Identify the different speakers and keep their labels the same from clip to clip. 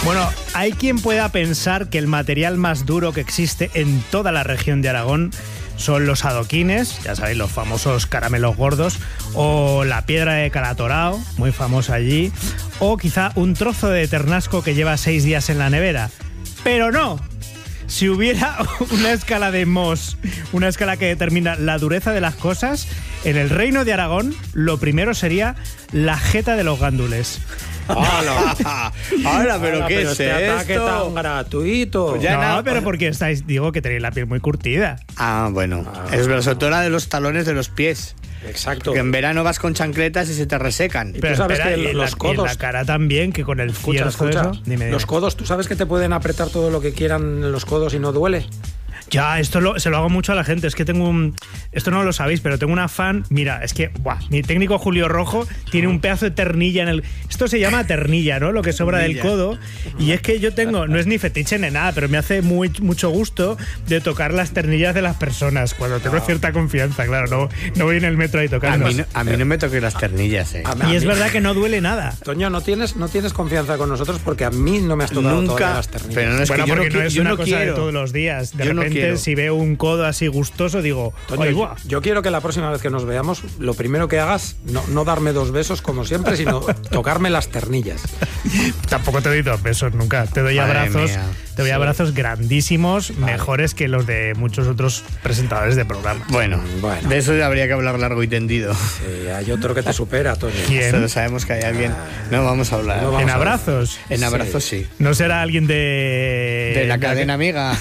Speaker 1: Bueno, hay quien pueda pensar que el material más duro que existe en toda la región de Aragón son los adoquines, ya sabéis, los famosos caramelos gordos, o la piedra de Calatorao, muy famosa allí, o quizá un trozo de ternasco que lleva 6 días en la nevera. Pero no. Si hubiera una escala de Mohs, una escala que determina la dureza de las cosas, en el Reino de Aragón lo primero sería la jeta de los gándules.
Speaker 2: Ahora, pero ¿qué es
Speaker 3: este
Speaker 2: esto?
Speaker 3: ataque tan gratuito.
Speaker 2: Pues ya
Speaker 1: No, pero porque estáis, digo que tenéis la piel muy curtida.
Speaker 2: Bueno. Es verdad, sobre todo la de los talones de los pies.
Speaker 3: Exacto.
Speaker 2: Que en verano vas con chancletas y se te resecan.
Speaker 3: Pero tú sabes que
Speaker 1: y
Speaker 3: los codos...
Speaker 1: y en la cara también, que con el cierzo eso... Dime.
Speaker 3: Los codos, ¿tú sabes que te pueden apretar todo lo que quieran en los codos y no duele?
Speaker 1: Ya, se lo hago mucho a la gente. Es que esto no lo sabéis, pero tengo una fan. Mira, es que mi técnico Julio Rojo tiene un pedazo de ternilla en el... Esto se llama ternilla, ¿no? Lo que sobra del codo. Y es que yo tengo... No es ni fetiche ni nada, pero me hace mucho gusto de tocar las ternillas de las personas cuando tengo cierta confianza. Claro, no voy en el metro ahí tocando.
Speaker 2: A mí no me toques las ternillas,
Speaker 1: Y es verdad que no duele nada.
Speaker 3: Toño, no tienes confianza con nosotros porque a mí no me has tocado
Speaker 2: nunca
Speaker 3: las ternillas.
Speaker 2: Pero no es
Speaker 1: bueno,
Speaker 2: que
Speaker 1: porque no es una cosa
Speaker 2: quiero.
Speaker 1: de todos los días. De
Speaker 2: Yo no
Speaker 1: repente,
Speaker 2: quiero.
Speaker 1: si veo un codo así gustoso, digo...
Speaker 3: Toño, yo quiero que la próxima vez que nos veamos, lo primero que hagas, no darme 2 besos como siempre, sino tocarme las ternillas.
Speaker 1: Tampoco te doy 2 besos nunca. Te doy
Speaker 2: Madre
Speaker 1: abrazos.
Speaker 2: mía.
Speaker 1: Te doy abrazos grandísimos, mejores que los de muchos otros presentadores de programa.
Speaker 2: Bueno, de eso habría que hablar largo y tendido.
Speaker 3: Sí, hay otro que te supera, Toño.
Speaker 1: ¿Quién?
Speaker 2: Solo sabemos que hay alguien. No vamos a hablar.
Speaker 3: No vamos
Speaker 1: ¿En
Speaker 3: a
Speaker 1: abrazos?
Speaker 2: En abrazos sí.
Speaker 1: ¿No será alguien de
Speaker 2: La cadena amiga.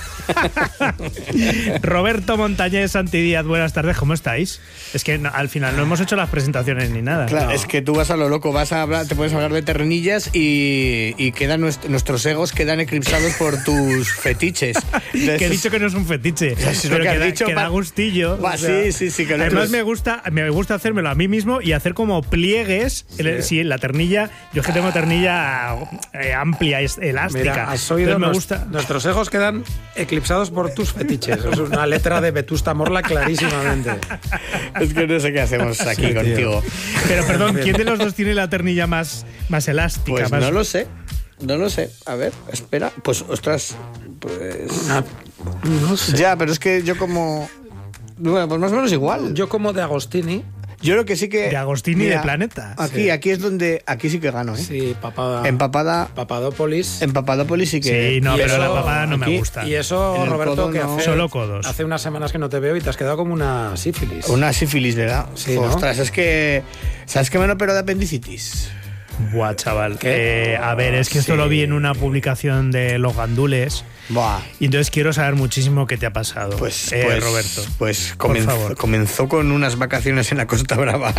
Speaker 1: Roberto Montañés Santidíaz, buenas tardes, ¿cómo estáis? Es que al final no hemos hecho las presentaciones ni nada.
Speaker 2: Claro,
Speaker 1: No.
Speaker 2: es que tú vas a lo loco, vas a hablar, te puedes hablar de ternillas y quedan nuestros egos quedan eclipsados por tus fetiches.
Speaker 1: Que he dicho que no es un fetiche,
Speaker 2: es lo
Speaker 1: pero
Speaker 2: que has
Speaker 1: que,
Speaker 2: dicho,
Speaker 1: que da gustillo.
Speaker 2: Va,
Speaker 1: o sea,
Speaker 2: sí, que lo
Speaker 1: además
Speaker 2: otro
Speaker 1: me gusta hacérmelo a mí mismo y hacer como pliegues. Sí, la ternilla, yo es que tengo ternilla amplia, elástica.
Speaker 3: Mira, has oído,
Speaker 1: Entonces me gusta.
Speaker 3: Nuestros egos quedan eclipsados por tus fetiches. Es una letra de Vetusta Morla clarísimamente.
Speaker 2: Es que no sé qué hacemos aquí
Speaker 3: Sí,
Speaker 2: contigo.
Speaker 1: Pero perdón, ¿quién de los dos tiene la ternilla más elástica?
Speaker 2: Pues
Speaker 1: más...
Speaker 2: no lo sé. No lo sé. A ver, espera. Pues, ostras. Pues.
Speaker 3: No sé.
Speaker 2: Ya, pero es que yo como. Bueno, pues más o menos igual.
Speaker 3: Yo como de Agostini.
Speaker 2: Yo creo que sí que.
Speaker 1: De Agostini de Planeta.
Speaker 2: Aquí es donde. Aquí sí que gano, ¿eh?
Speaker 3: Sí,
Speaker 2: Papadópolis. En Papadópolis sí que.
Speaker 1: Sí, no,
Speaker 3: y
Speaker 1: pero
Speaker 3: eso-
Speaker 1: la papada no me
Speaker 2: aquí-
Speaker 1: gusta.
Speaker 3: Y eso,
Speaker 2: En el
Speaker 3: Roberto,
Speaker 2: codo
Speaker 3: que
Speaker 2: no.
Speaker 1: Solo codos.
Speaker 3: hace unas semanas que no te veo y te has quedado como una sífilis.
Speaker 2: Una sífilis, ¿verdad?
Speaker 3: Sí, ¿no?
Speaker 2: Ostras, es que. ¿Sabes qué me han operado de apendicitis?
Speaker 1: Buah, chaval.
Speaker 3: ¿Qué?
Speaker 1: A ver, es que esto
Speaker 2: Sí.
Speaker 1: lo vi en una publicación de Los Gandules.
Speaker 2: Buah.
Speaker 1: Y entonces quiero saber muchísimo qué te ha pasado,
Speaker 2: Pues,
Speaker 1: Roberto.
Speaker 2: Pues
Speaker 1: por favor.
Speaker 2: comenzó con unas vacaciones en la Costa Brava.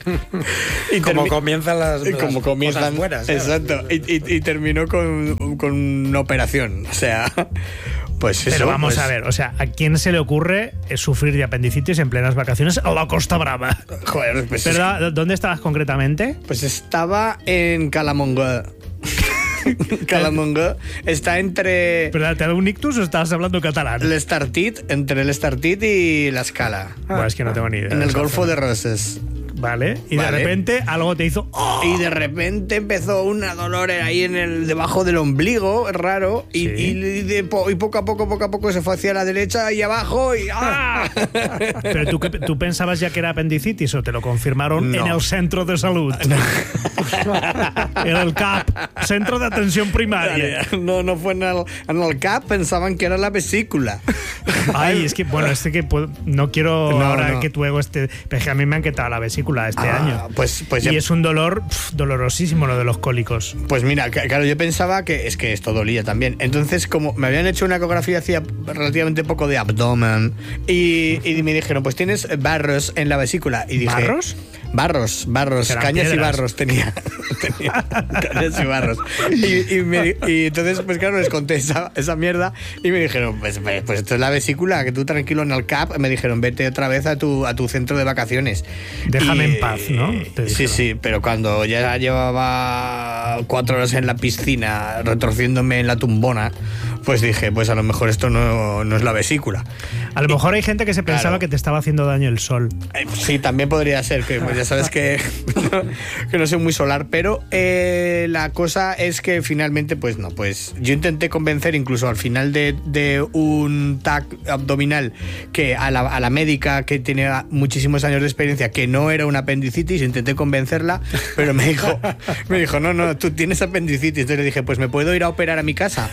Speaker 2: y
Speaker 3: Como comienzan las
Speaker 2: como comienzan,
Speaker 3: cosas buenas. ¿sabes?
Speaker 2: exacto. Y terminó con una operación. O sea, pues eso.
Speaker 1: Pero vamos
Speaker 2: pues,
Speaker 1: a ver, o sea, ¿a quién se le ocurre sufrir de apendicitis en plenas vacaciones a la Costa Brava?
Speaker 2: Joder, pues,
Speaker 1: ¿Pero dónde estabas concretamente?
Speaker 2: pues estaba en Calamonga. Calamonga está entre
Speaker 1: ¿Pero te ha dado un ictus o estabas hablando catalán?
Speaker 2: entre el Estartit y la Escala.
Speaker 1: Buah, es que no tengo ni idea.
Speaker 2: En
Speaker 1: de
Speaker 2: el
Speaker 1: esa
Speaker 2: Golfo
Speaker 1: zona.
Speaker 2: de Roses.
Speaker 1: Vale, y
Speaker 2: Vale.
Speaker 1: de repente algo te hizo... ¡oh!
Speaker 2: Y de repente empezó una dolor ahí debajo del ombligo, raro, y,
Speaker 1: Sí.
Speaker 2: y poco a poco se fue hacia la derecha y abajo y ¡ah!
Speaker 1: ¿Pero tú pensabas ya que era apendicitis o te lo confirmaron
Speaker 2: No.
Speaker 1: en el centro de salud? En el CAP, Centro de Atención Primaria.
Speaker 2: No fue en el CAP, pensaban que era la vesícula.
Speaker 1: Ay, es que, bueno, no quiero
Speaker 2: No,
Speaker 1: ahora
Speaker 2: no.
Speaker 1: que tu ego esté... Pero es que a mí me han quitado la vesícula este año.
Speaker 2: Pues ya.
Speaker 1: Y es un dolor dolorosísimo lo de los cólicos.
Speaker 2: Pues mira, claro, yo pensaba que esto dolía también. Entonces, como me habían hecho una ecografía hacía relativamente poco de abdomen y me dijeron, pues tienes barros en la vesícula. Y dije,
Speaker 1: ¿Barros?
Speaker 2: Barros,
Speaker 1: Serán
Speaker 2: cañas y
Speaker 1: piedras.
Speaker 2: barros tenía cañas y barros. Y entonces, pues claro, les conté esa mierda y me dijeron, pues esto es la vesícula, que tú tranquilo en el CAP. Me dijeron, vete otra vez a tu centro de vacaciones.
Speaker 1: Déjame
Speaker 2: Y-
Speaker 1: en paz, ¿no? Te
Speaker 2: Sí,
Speaker 1: dijeron.
Speaker 2: sí, pero cuando ya llevaba 4 horas en la piscina retorciéndome en la tumbona, pues dije, pues a lo mejor esto no es la vesícula.
Speaker 1: A lo mejor hay gente que se pensaba
Speaker 2: Claro.
Speaker 1: que te estaba haciendo daño el sol.
Speaker 2: Sí, también podría ser que pues, ya ya sabes que no soy muy solar, pero la cosa es que finalmente, pues no, pues yo intenté convencer incluso al final de un TAC abdominal que a la médica que tiene muchísimos años de experiencia que no era una apendicitis, intenté convencerla, pero me dijo, no, tú tienes apendicitis. Entonces le dije, pues me puedo ir a operar a mi casa.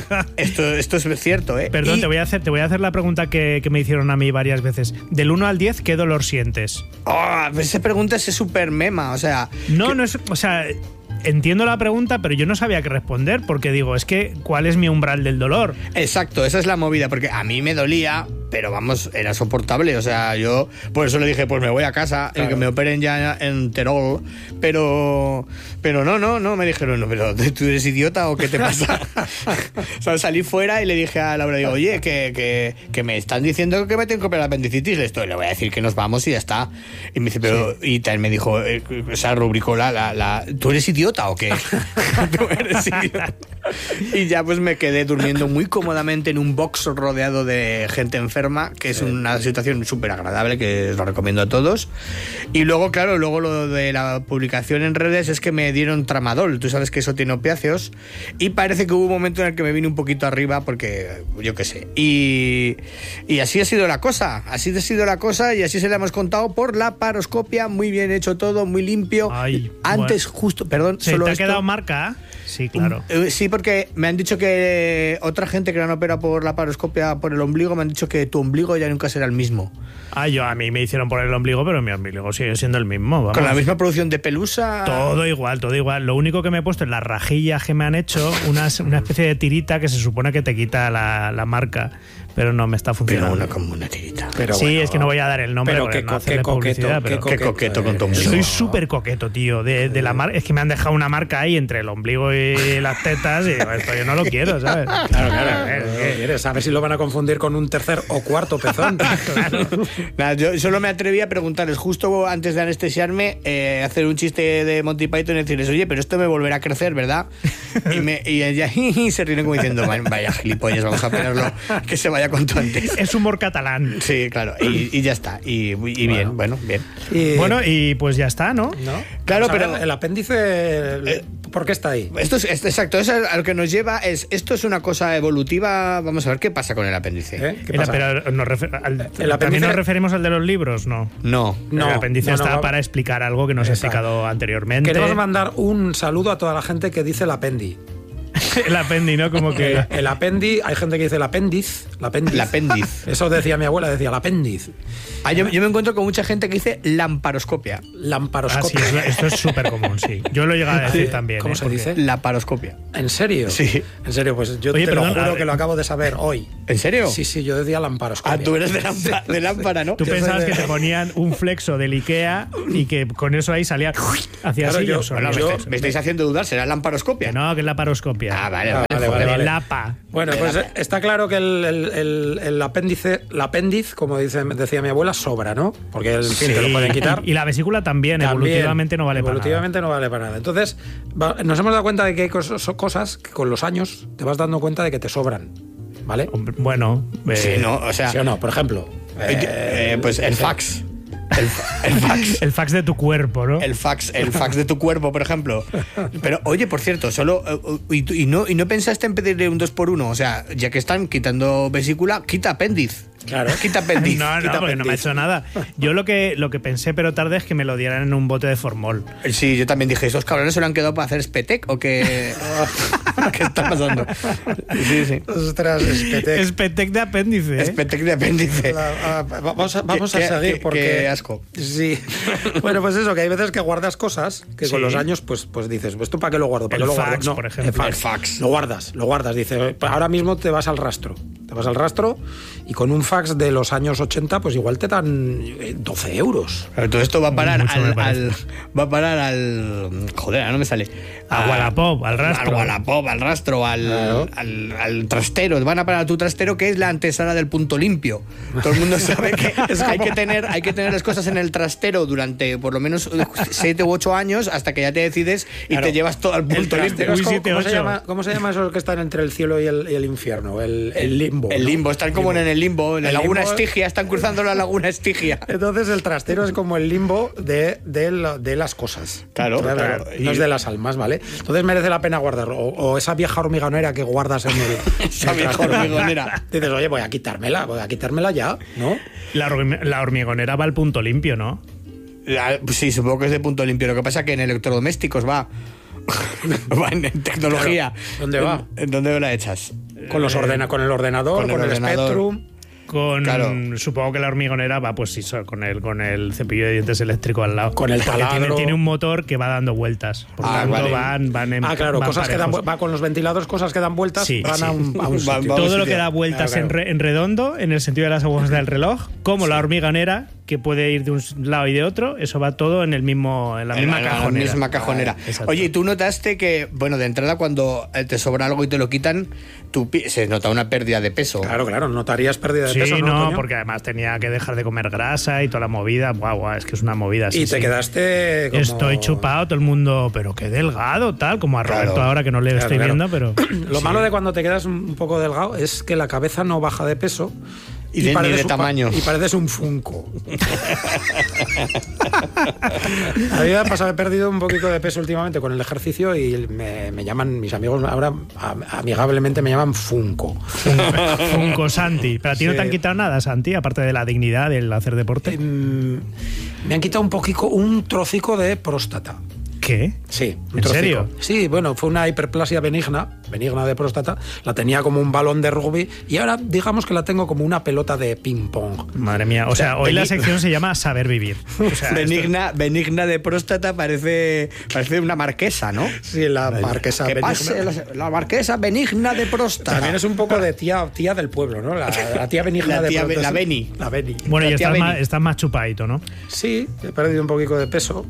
Speaker 2: Esto es cierto, ¿eh?
Speaker 1: Perdón, te voy a hacer la pregunta que me hicieron a mí varias veces. Del 1 al 10, ¿qué dolor sientes?
Speaker 2: Pues esa pregunta es súper mema, o sea...
Speaker 1: No es... O sea, entiendo la pregunta, pero yo no sabía qué responder, porque digo, es que, ¿cuál es mi umbral del dolor?
Speaker 2: Exacto, esa es la movida, porque a mí me dolía, pero vamos, era soportable, o sea, yo por eso le dije, pues me voy a casa, claro, que me operen ya en Terol, pero no, me dijeron, no, pero ¿tú eres idiota o qué te pasa? O sea, salí fuera y le dije a Laura, digo, oye, que me están diciendo que me tengo que operar apendicitis, le voy a decir que nos vamos y ya está. Y me dice, pero, sí. Y también me dijo, o sea, rubricó ¿tú eres idiota o qué? ¿Tú eres idiota? Y ya pues me quedé durmiendo muy cómodamente en un box rodeado de gente enferma, que es una situación súper agradable, que os lo recomiendo a todos. Y luego, claro, lo de la publicación en redes es que me dieron tramadol. Tú sabes que eso tiene opiáceos. Y parece que hubo un momento en el que me vine un poquito arriba porque, yo qué sé. Y así ha sido la cosa. Así ha sido la cosa y así se la hemos contado por la paroscopia. Muy bien hecho todo, muy limpio.
Speaker 1: Ay,
Speaker 2: antes, bueno. Justo, perdón.
Speaker 1: ¿Se
Speaker 2: solo
Speaker 1: te ha
Speaker 2: esto,
Speaker 1: quedado marca? Sí, claro.
Speaker 2: Sí, porque me han dicho que otra gente que la han operado por la paroscopia por el ombligo me han dicho que tu ombligo ya nunca será el mismo.
Speaker 1: A mí me hicieron por el ombligo, pero mi ombligo sigue siendo el mismo. Vamos.
Speaker 2: Con la misma producción de pelusa.
Speaker 1: Todo igual. Lo único que me he puesto en las rajillas que me han hecho, una especie de tirita que se supone que te quita la marca. Pero no me está funcionando.
Speaker 2: Pero como una tirita.
Speaker 1: Pero sí, bueno, es que no voy a dar el nombre.
Speaker 3: Pero
Speaker 1: qué
Speaker 2: coqueto con tu ombligo.
Speaker 1: Soy súper coqueto, tío. De la marca. Es que me han dejado una marca ahí entre el ombligo y las tetas. Y digo, esto yo no lo quiero, ¿sabes?
Speaker 3: Claro. ¿Quieres? A ver si lo van a confundir con un tercer o cuarto pezón.
Speaker 1: Claro.
Speaker 2: Nada, yo solo me atreví a preguntarles justo antes de anestesiarme, hacer un chiste de Monty Python y decirles, oye, pero esto me volverá a crecer, ¿verdad? Y ella se ríen como diciendo, vaya gilipollas, vamos a ponerlo que se vaya cuanto antes.
Speaker 1: Es humor catalán.
Speaker 2: Sí, claro, y ya está. Y bien, bueno, bien.
Speaker 1: Bueno, y pues ya está, ¿no?
Speaker 2: Claro,
Speaker 3: pero el apéndice, ¿por qué está ahí?
Speaker 2: Exacto, eso a lo que nos lleva esto es una cosa evolutiva. Vamos a ver qué pasa con el apéndice.
Speaker 3: ¿Qué pasa?
Speaker 1: Pero ¿también nos referimos al de los libros? No. El apéndice está para explicar algo que nos he explicado anteriormente.
Speaker 3: Queremos mandar un saludo a toda la gente que dice el apendi.
Speaker 1: El apendi, ¿no? Como que...
Speaker 3: El apendi, hay gente que dice el apéndiz.
Speaker 2: El apéndiz.
Speaker 3: Eso decía mi abuela, decía el apéndiz.
Speaker 2: Yo me encuentro con mucha gente que dice lamparoscopia.
Speaker 3: Lamparoscopia.
Speaker 1: Sí, esto es súper común, sí. Yo lo he llegado a decir también.
Speaker 3: ¿Cómo se dice?
Speaker 2: Laparoscopia.
Speaker 3: ¿En serio?
Speaker 2: Sí.
Speaker 3: En serio, pues yo te lo juro que lo acabo de saber hoy.
Speaker 2: ¿En serio?
Speaker 3: Sí, yo decía lamparoscopia.
Speaker 2: Tú eres de lámpara, ¿no?
Speaker 1: Tú pensabas que te ponían un flexo del Ikea y que con eso ahí salía hacia
Speaker 3: claro,
Speaker 1: así.
Speaker 2: Me estáis haciendo dudar, ¿será lamparoscopia?
Speaker 1: No, que es laparoscopia.
Speaker 2: Vale.
Speaker 1: Lapa.
Speaker 3: Bueno, pues está claro que el apéndiz, como decía mi abuela, sobra, ¿no? Porque en fin, te lo pueden quitar.
Speaker 1: Y la vesícula también, evolutivamente no vale para nada.
Speaker 3: Evolutivamente no vale para nada. Entonces, nos hemos dado cuenta de que hay cosas que con los años te vas dando cuenta de que te sobran, ¿vale?
Speaker 1: Bueno,
Speaker 2: sí, no, o sea,
Speaker 3: ¿sí o no? Por ejemplo,
Speaker 2: pues el fax.
Speaker 1: El fax de tu cuerpo, ¿no?
Speaker 2: El fax de tu cuerpo, por ejemplo. Pero, oye, por cierto, y no pensaste en pedirle un 2x1, o sea, ya que están quitando vesícula, quita apéndice.
Speaker 3: Claro.
Speaker 2: Quita apéndice.
Speaker 1: Porque no me ha hecho nada. Yo lo que pensé, pero tarde, es que me lo dieran en un bote de formol.
Speaker 2: Sí, yo también dije, ¿esos cabrones se lo han quedado para hacer Spetec o qué? ¿Qué está pasando? Sí.
Speaker 3: Ostras, Spetec.
Speaker 1: Spetec de apéndice.
Speaker 2: Spetec de apéndice.
Speaker 3: Vamos a seguir porque...
Speaker 2: Qué asco.
Speaker 3: Sí. Bueno, pues eso, que hay veces que guardas cosas que con los años pues dices, ¿esto para qué lo guardo? ¿Para
Speaker 1: el
Speaker 3: qué lo
Speaker 1: fax,
Speaker 3: guardo? No,
Speaker 1: por ejemplo.
Speaker 3: El fax. Lo guardas. Dice, ahora mismo te vas al rastro. Y con un fax de los años 80, pues igual te dan 12 euros.
Speaker 2: Pero todo esto va a parar al... Joder, no me sale.
Speaker 1: A Wallapop, al rastro.
Speaker 2: Al rastro, al trastero. Van a parar a tu trastero, que es la antesala del punto limpio. Todo el mundo sabe que hay que tener las cosas en el trastero durante por lo menos 7 u 8 años hasta que ya te decides y te llevas todo al punto limpio.
Speaker 3: ¿Cómo se llama eso que está entre el cielo y el infierno? El limbo. limbo.
Speaker 2: El
Speaker 3: ¿no?
Speaker 2: limbo, están como en el limbo. En la
Speaker 3: El
Speaker 2: laguna
Speaker 3: limbo-
Speaker 2: Estigia, están cruzando la laguna Estigia.
Speaker 3: Entonces el trastero es como el limbo de las cosas.
Speaker 2: Claro, claro.
Speaker 3: No es de las almas, ¿vale? Entonces merece la pena guardarlo. O esa vieja hormigonera que guardas en el...
Speaker 2: Esa
Speaker 3: en el
Speaker 2: vieja
Speaker 3: trastero.
Speaker 2: hormigonera.
Speaker 3: Dices, oye, voy a quitármela ya, ¿no?
Speaker 1: La hormigonera va al punto limpio, ¿no?
Speaker 2: Pues sí, supongo que es de punto limpio. Lo que pasa es que en electrodomésticos va. Va en tecnología.
Speaker 3: Claro. ¿Dónde va?
Speaker 2: ¿En dónde la echas?
Speaker 3: Con el ordenador,
Speaker 2: Con el
Speaker 3: el
Speaker 2: ordenador.
Speaker 3: Spectrum.
Speaker 2: Claro.
Speaker 1: Supongo que la hormigonera va, pues sí, con el cepillo de dientes eléctrico al lado.
Speaker 3: Con el
Speaker 1: Porque
Speaker 3: taladro.
Speaker 1: tiene un motor que va dando vueltas. Por lo tanto,
Speaker 2: vale.
Speaker 1: van en.
Speaker 3: Claro,
Speaker 1: van
Speaker 3: cosas que dan
Speaker 1: parejos.
Speaker 3: va con los ventiladores, cosas que dan vueltas,
Speaker 1: Sí,
Speaker 3: van
Speaker 1: sí.
Speaker 3: a un
Speaker 2: Van-
Speaker 3: sitio.
Speaker 2: van-
Speaker 1: Todo lo
Speaker 2: sitio.
Speaker 1: que da vueltas
Speaker 3: Claro.
Speaker 1: en redondo, en el sentido de las agujas del reloj, como la hormigonera, que puede ir de un lado y de otro, eso va todo en la misma cajonera.
Speaker 2: misma cajonera.
Speaker 1: Exacto.
Speaker 2: Oye, ¿y tú notaste que, bueno, de entrada cuando te sobra algo y te lo quitan, se nota una pérdida de peso?
Speaker 3: Claro, notarías pérdida de
Speaker 1: Sí,
Speaker 3: peso, ¿no,
Speaker 1: no,
Speaker 3: Toño?
Speaker 1: porque además tenía que dejar de comer grasa y toda la movida. Guau, es que es una movida.
Speaker 3: Y te quedaste como...
Speaker 1: Estoy chupado, todo el mundo, pero qué delgado, tal, como a Roberto
Speaker 2: Claro.
Speaker 1: ahora que no le estoy
Speaker 3: Claro.
Speaker 1: viendo, pero...
Speaker 3: Lo malo de cuando te quedas un poco delgado es que la cabeza no baja de peso.
Speaker 2: Y ni
Speaker 3: pareces
Speaker 2: de
Speaker 3: un
Speaker 2: tamaño.
Speaker 3: Y pareces un Funko. A mí me ha pasado, he perdido un poquito de peso últimamente con el ejercicio y me llaman, mis amigos ahora amigablemente me llaman Funko.
Speaker 1: Funko Santi. Pero a ti no
Speaker 3: Sí.
Speaker 1: te han quitado nada, Santi, aparte de la dignidad del hacer deporte.
Speaker 3: Me han quitado un trocico de próstata.
Speaker 1: ¿Qué?
Speaker 3: Sí, un
Speaker 1: ¿En
Speaker 3: trocico.
Speaker 1: serio?
Speaker 3: Sí, bueno, fue una hiperplasia benigna de próstata. La tenía como un balón de rugby y ahora digamos que la tengo como una pelota de ping-pong.
Speaker 1: Madre mía. O sea, hoy la sección se llama Saber Vivir. O sea,
Speaker 2: benigna de próstata parece una marquesa, ¿no?
Speaker 3: Sí, la marquesa
Speaker 2: Que
Speaker 3: benigna.
Speaker 2: pase la marquesa benigna de próstata.
Speaker 3: También es un poco de tía del pueblo, ¿no? La tía benigna
Speaker 2: La
Speaker 3: de
Speaker 2: tía
Speaker 3: próstata.
Speaker 2: la Beni.
Speaker 3: La Beni.
Speaker 1: bueno, y
Speaker 2: la tía
Speaker 1: estás
Speaker 2: Beni.
Speaker 1: más chupadito, ¿no?
Speaker 3: Sí, he perdido un poquito de peso.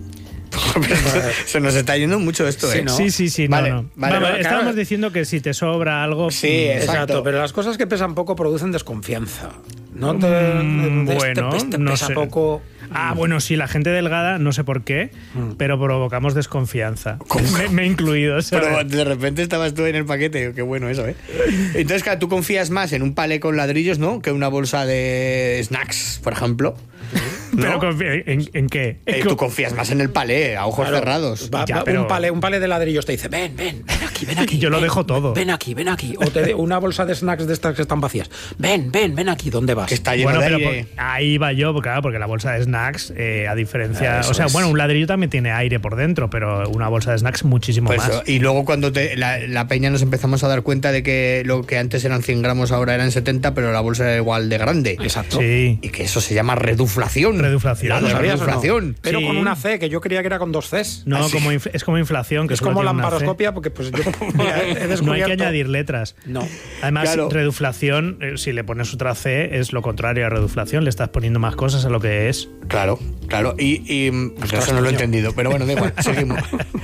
Speaker 2: Se nos está yendo mucho esto,
Speaker 3: Sí,
Speaker 2: ¿eh?
Speaker 3: ¿no?
Speaker 1: Sí,
Speaker 2: Vale,
Speaker 1: no.
Speaker 2: vale,
Speaker 1: Vamos,
Speaker 2: claro.
Speaker 1: estábamos diciendo que si te sobra algo...
Speaker 2: Sí, exacto.
Speaker 3: Pero las cosas que pesan poco producen desconfianza. No
Speaker 1: Bueno,
Speaker 3: este
Speaker 1: no
Speaker 3: pesa
Speaker 1: sé.
Speaker 3: poco.
Speaker 1: Bueno, sí, la gente delgada, no sé por qué, pero provocamos desconfianza. Me he incluido, ¿sabes?
Speaker 2: Pero de repente estabas tú en el paquete, qué bueno eso, ¿eh? Entonces, claro, tú confías más en un palé con ladrillos, ¿no? Que una bolsa de snacks, por ejemplo.
Speaker 1: Pero
Speaker 2: ¿No?
Speaker 1: ¿en qué?
Speaker 2: Tú confías más en el palé, a ojos
Speaker 3: Claro,
Speaker 2: cerrados.
Speaker 1: Ya, pero-
Speaker 3: un palé de ladrillos te dice, ven aquí.
Speaker 1: Yo lo
Speaker 3: ven,
Speaker 1: dejo todo.
Speaker 3: Ven aquí. O una bolsa de snacks de estas que están vacías. Ven aquí, ¿dónde vas?
Speaker 2: Que está lleno
Speaker 1: Bueno,
Speaker 2: de
Speaker 1: pero
Speaker 2: aire.
Speaker 1: ahí va yo, claro, porque la bolsa de snacks, a diferencia...
Speaker 3: Eso
Speaker 1: o sea,
Speaker 3: es.
Speaker 1: bueno, un ladrillo también tiene aire por dentro, pero una bolsa de snacks muchísimo
Speaker 2: Pues
Speaker 1: más.
Speaker 2: eso. Y luego cuando la peña nos empezamos a dar cuenta de que lo que antes eran 100 gramos ahora eran 70, pero la bolsa era igual de grande.
Speaker 3: Exacto.
Speaker 1: Sí.
Speaker 2: Y que eso se llama reduflación.
Speaker 1: Reduflación.
Speaker 2: La
Speaker 3: ¿Lo sabías o no?
Speaker 2: reduflación.
Speaker 3: Pero
Speaker 1: Sí.
Speaker 3: con una C, que yo creía que era con dos Cs.
Speaker 1: No,
Speaker 2: sí.
Speaker 1: es como inflación, que
Speaker 3: Es
Speaker 1: solo
Speaker 3: como
Speaker 1: tiene una C.
Speaker 3: lamparoscopia, porque pues yo mira, he descubierto...
Speaker 1: No hay que añadir letras.
Speaker 3: No.
Speaker 1: Además,
Speaker 2: Claro.
Speaker 1: reduflación, si le pones otra C, es lo contrario a reduflación. Le estás poniendo más cosas a lo que es.
Speaker 2: Claro. Y pues eso no lo he
Speaker 3: Toño.
Speaker 2: entendido, pero bueno, da igual, seguimos.